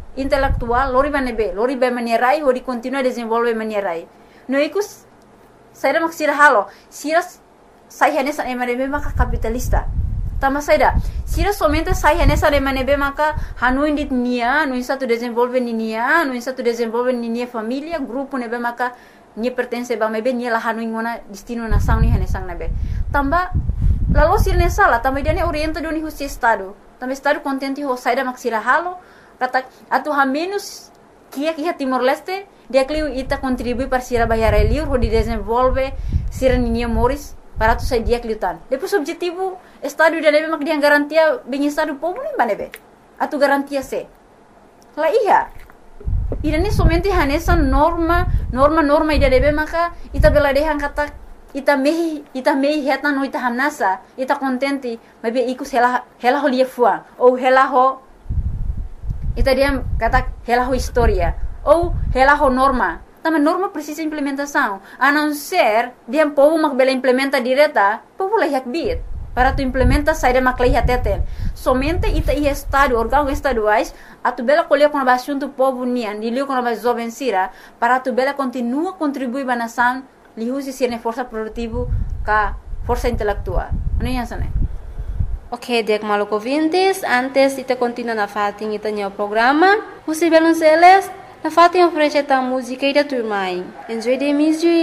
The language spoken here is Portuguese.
intelectual, lori vai manierai, lori continua desenvolver manierai. No ikus, saya mak sira halo, sira sai hanesa emanebe maka kapitalista. Tama saida, sira somente sai hanesa emanebe maka hanu indit nia, no insa tu desenvolver nia, no insa tu desenvolver nia família, grupo nebe maka nia pertence ba mebe nia la hanu ingona destino na sang ni hanesang nebe. Tamba lalu sira nesala, tamba dia ne orienta doni husi estado. Tamba estado contente ho saida mak sira halo, kata atu ha menos kia Timor Leste, dia kliu ita contribui para sira bayar liur ho di desenvolve sira nia moris para tu sai dia kliutan. Depois objetivo estado dia nebe mak dia garantia bem estado povo nem banebe. Atu garantia se. La iya. Ida ni somente hanesa norma ida nebe maka ita beladehan kata ita mehi heta no ita hamnasa ita contente mabe ikus hela ho lia fuang ou hela ho ita dia kata hela ho historia ou hela ho norma. Tama norma precisa implementação. A não ser dia povo mak bela implementa direta, povo lah yak bit. Para tu implementa saída mak lah teten. Somente ita ia estado, órgãos estaduais, a tu bela colher com a assunto povo nian, dilio com a jovem sira, para tu bela continua contribuir ba nação, li usi sirne força produtiva ka força intelectual. Não é isso, né? Ok, dek maluco ouvintes, antes ita continua na fatin ita nyo programa, usi belum seles, na fatin oferece ta música ida turmai. Enjoy the music.